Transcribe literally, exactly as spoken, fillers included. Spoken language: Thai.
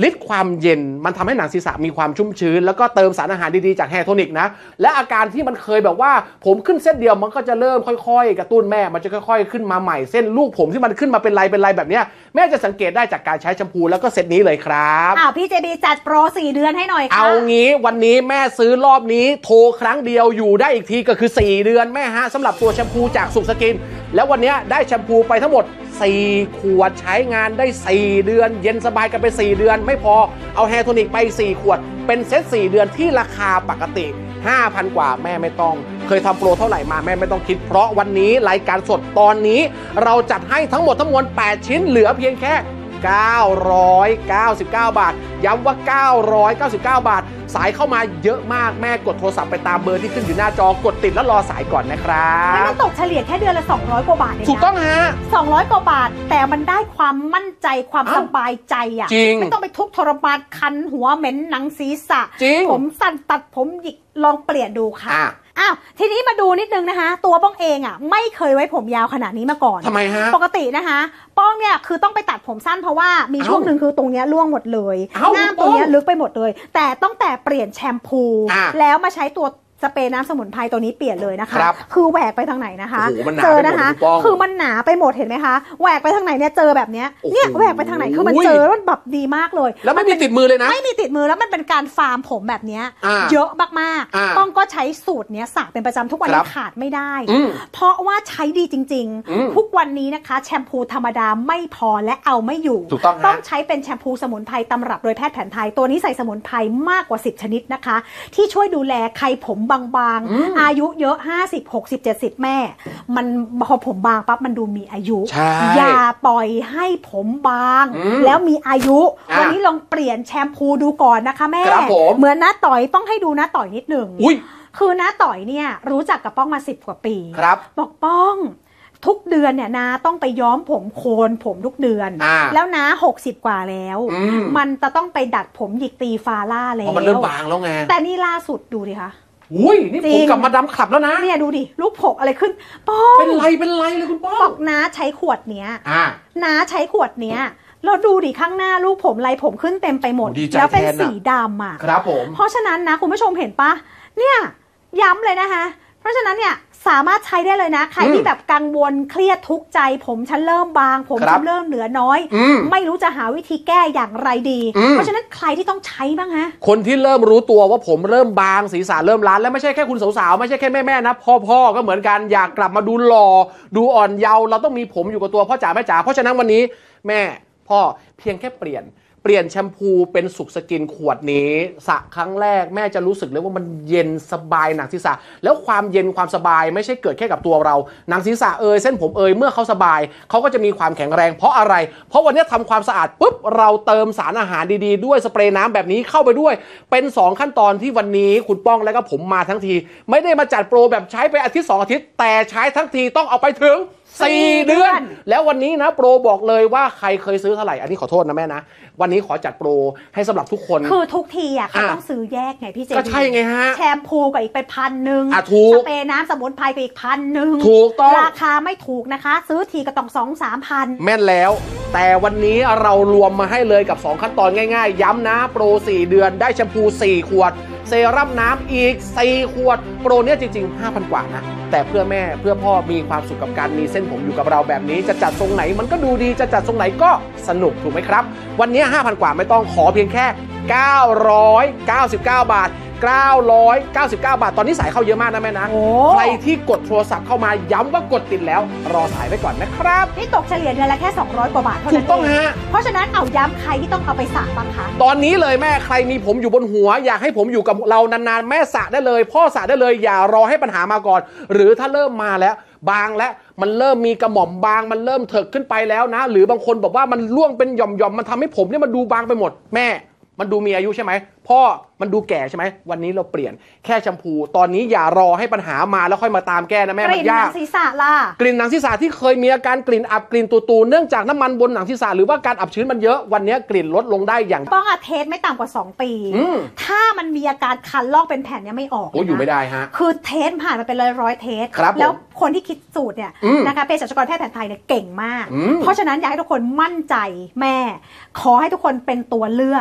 ฤทธิ์ความเย็นมันทำให้หนังศีรษะมีความชุ่มชื้นแล้วก็เติมสารอาหารดีๆจากแฮร์โทนิกนะและอาการที่มันเคยแบบว่าผมขึ้นเส้นเดียวมันก็จะเริ่มค่อยๆกระตุ้นแม่มันจะค่อยๆขึ้นมาใหม่เส้นลูกผมที่มันขึ้นมาเป็นไรเป็นไรแบบเนี้ยแม่จะสังเกตได้จากการใช้แชมพูแล้วก็เซตนี้เลยครับอ้าวพี่เจบีจัดโปรสี่เดือนให้หน่อยค่ะเอางี้วันนี้แม่ซื้อรอบนี้โทรครั้งเดียวอยู่ได้อีกทีก็คือสี่เดือนแม่ฮะสำหรับตัวแชมพูจากสุขสกินแล้ววันนี้ได้แชมพูไปทั้งหมดสี่ขวดใช้งานได้สี่เดือนเย็นสบายกันไปสี่เดือนไม่พอเอาแฮร์โทนิกไปสี่ขวดเป็นเซตสี่เดือนที่ราคาปกติ ห้าพัน กว่าแม่ไม่ต้องเคยทำโปรเท่าไหร่มาแม่ไม่ต้องคิดเพราะวันนี้รายการสดตอนนี้เราจัดให้ทั้งหมดทั้งมวลแปดชิ้นเหลือเพียงแค่เก้าร้อยเก้าสิบเก้าบาทย้ำว่าเก้าร้อยเก้าสิบเก้าบาทสายเข้ามาเยอะมากแม่กดโทรศัพท์ไปตามเบอร์ที่ขึ้นอยู่หน้าจอกดติดแล้วรอสายก่อนนะครับมันตกเฉลี่ยแค่เดือนละสองร้อยกว่าบาทเองนะถูกต้องฮะสองร้อยกว่าบาทแต่มันได้ความมั่นใจความสบายใจอ่ะจริงไม่ต้องไปทุกข์ทรมานคันหัวเหม็นหนังศีรษะจริงผมสั้นตัดผมหยิกลองเปลี่ยนดูค่ะอ่ะอ้าวทีนี้มาดูนิดนึงนะคะตัวป้องเองอ่ะไม่เคยไว้ผมยาวขนาดนี้มาก่อนทำไมฮะปกตินะคะป้องเนี่ยคือต้องไปตัดผมสั้นเพราะว่ามีช่วงหนึ่งคือตรงเนี้ยร่วงหมดเลยหน้าตรงเนี้ยลึกไปหมดเลยแต่ตั้งแต่เปลี่ยนแชมพูแล้วมาใช้ตัวสเปรย์น้ำสมุนไพรตัวนี้เปลี่ยนเลยนะคะคือแหวกไปทางไหนนะคะเจอนะคะคือมันหนาไปหมดเห็นไหมคะแหวกไปทางไหนเนี่ยเจอแบบเนี้ยเนี่ยแหวกไปทางไหนคือมันเจอแล้วแบบดีมากเลยแล้วไม่มีติดมือเลยนะไม่มีติดมือแล้วมันเป็นการฟาร์มผมแบบเนี้ยเยอะมากๆต้องก็ใช้สูตรเนี้ยสระเป็นประจำทุกวันนี้ขาดไม่ได้เพราะว่าใช้ดีจริงๆทุกวันนี้นะคะแชมพูธรรมดาไม่พอและเอาไม่อยู่ต้องใช้เป็นแชมพูสมุนไพรตำรับโดยแพทย์แผนไทยตัวนี้ใส่สมุนไพรมากกว่าสิบชนิดนะคะที่ช่วยดูแลใครผมบางๆอายุเยอะห้าสิบ หกสิบ เจ็ดสิบแม่มันพอผมบางปั๊บมันดูมีอายุอย่าปล่อยให้ผมบางแล้วมีอายุวันนี้ลองเปลี่ยนแชมพูดูก่อนนะคะแม่เหมือนน้าต่อยต้องให้ดูน้าต่อยนิดหนึ่งคือน้าต่อยเนี่ยรู้จักกับป้องมาสิบกว่าปีบอกป้องทุกเดือนเนี่ยนาต้องไปย้อมผมโคนผมทุกเดือนแล้วนะหกสิบกว่าแล้วมันจะต้องไปดัดผมหยิกตีฟาล่าแล้วมันเริ่มบางแล้วไงแต่นี่ล่าสุดดูดิคะอุ้ยนี่ผมกลับมาดำขับแล้วนะเนี่ยดูดิรูปผมอะไรขึ้นป้องเป็นไรเป็นไรเลยคุณป้องบอกน้าใช้ขวดเนี้ยน้าใช้ขวดเนี้ยเราดูดิข้างหน้าลูกผมไรผมขึ้นเต็มไปหมดแล้วเป็นสีดำอ่ะครับผมเพราะฉะนั้นนะคุณผู้ชมเห็นปะเนี่ยย้ำเลยนะคะเพราะฉะนั้นเนี่ยสามารถใช้ได้เลยนะใครที่แบบกังวลเครียดทุกข์ใจผมฉันเริ่มบางผมฉันเริ่มเหลือน้อยไม่รู้จะหาวิธีแก้อย่างไรดีเพราะฉะนั้นใครที่ต้องใช้บ้างฮะคนที่เริ่มรู้ตัวว่าผมเริ่มบางศีรษะเริ่มล้านแล้วไม่ใช่แค่คุณสาวๆไม่ใช่แค่แม่ๆนะพ่อๆก็เหมือนกันอยากกลับมาดูหล่อดูอ่อนเยาว์เราต้องมีผมอยู่กับตัวพ่อจ๋าแม่จ๋าเพราะฉะนั้นวันนี้แม่พ่อเพียงแค่เปลี่ยนเปลี่ยนแชมพูเป็นสุขสกินขวดนี้สระครั้งแรกแม่จะรู้สึกเลยว่ามันเย็นสบายหนังศีรษะแล้วความเย็นความสบายไม่ใช่เกิดแค่กับตัวเราหนังศีรษะเอยเส้นผมเอยเมื่อเขาสบายเขาก็จะมีความแข็งแรงเพราะอะไรเพราะวันนี้ทำความสะอาดปุ๊บเราเติมสารอาหารดีๆด้วยสเปรย์น้ำแบบนี้เข้าไปด้วยเป็นสองขั้นตอนที่วันนี้คุณป้องและก็ผมมาทั้งทีไม่ได้มาจัดโปรแบบใช้ไปอาทิตย์สองอาทิตย์แต่ใช้ทั้งทีต้องเอาไปถึงสี่เดือนแล้ววันนี้นะโปรบอกเลยว่าใครเคยซื้อเท่าไหร่อันนี้ขอโทษนะแม่นะวันนี้ขอจัดโปรให้สำหรับทุกคนคือทุกทีอ่ะเขาต้องซื้อแยกไงพี่เจก็ใช่ไงฮะแชมพูกับอีกไปพันหนึ่งสเปรย์น้ำสมุนไพรกับอีกพันหนึ่งถูกต้องราคาไม่ถูกนะคะซื้อทีก็ต้องสองสามพันแม่นแล้วแต่วันนี้เรารวมมาให้เลยกับสองขั้นตอนง่ายๆย้ำนะโปรสี่เดือนได้แชมพูสี่ขวดเซรั่มน้ำอีกสี่ขวดโปรเนี้ยจริงๆ ห้าพัน กว่านะแต่เพื่อแม่เพื่อพ่อมีความสุขกับการมีเส้นผมอยู่กับเราแบบนี้จะจัดทรงไหนมันก็ดูดีจะจัดทรงไหนก็สนุกถูกไหมครับวันนี้ ห้าพัน กว่าไม่ต้องขอเพียงแค่เก้าร้อยเก้าสิบเก้าบาทเก้าร้อยเก้าสิบเก้าบาทตอนนี้สายเข้าเยอะมากนะแม่นะใครที่กดโทรศัพท์เข้ามาย้ำว่ากดติดแล้วรอสายไว้ก่อนนะครับนี่ตกเฉลี่ยเดือนละแค่สองร้อยกว่าบาทเท่านั้นถูกต้องฮะเพราะฉะนั้นเอาย้ำใครที่ต้องเอาไปสระบ้างคะตอนนี้เลยแม่ใครมีผมอยู่บนหัวอยากให้ผมอยู่กับเรานานๆแม่สระได้เลยพ่อสระได้เลยอย่ารอให้ปัญหามาก่อนหรือถ้าเริ่มมาแล้วบางแล้วมันเริ่มมีกระหม่อมบางมันเริ่มเถิกขึ้นไปแล้วนะหรือบางคนบอกว่ามันร่วงเป็นหย่อมๆมันทำให้ผมเนี่ยมันดูบางไปหมดแม่มันดูมีอายุใช่ไหมพ่อมันดูแก่ใช่ไหมวันนี้เราเปลี่ยนแค่แชมพูตอนนี้อย่ารอให้ปัญหามาแล้วค่อยมาตามแก้นะแม่มันยากกลิ่นหนังศีรษะล่ะกลิ่นหนังศีรษะที่เคยมีอาการกลิ่นอับกลิ่นตูๆเนื่องจากน้ำมันบนหนังศีรษะหรือว่าการอับชื้นมันเยอะวันนี้กลิ่นลดลงได้อย่างป้องอะเทสไม่ต่ำกว่าสองปีถ้ามันมีอาการคันลอกเป็นแผ่นเนี่ยไม่ออกโอ้อยู่ไม่ได้ฮะคือเทสผ่านมาเป็นร้อยร้อยเทสแล้วคนที่คิดสูตรเนี่ยนะคะเภสัชกรแพทย์แผนไทยเนี่ยเก่งมากเพราะฉะนั้นอยากให้ทุกคนมั่นใจแม่ขอให้ทุกคนเป็นตัวเลือก